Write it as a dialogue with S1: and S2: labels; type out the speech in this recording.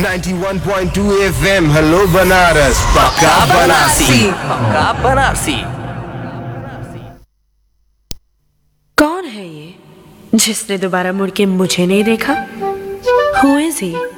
S1: 91.2 FM hello Banaras पक्का बनारसी।
S2: पक्का बनारसी।
S3: कौन है ये जिसने दोबारा मुड़ के मुझे नहीं देखा? Who is he?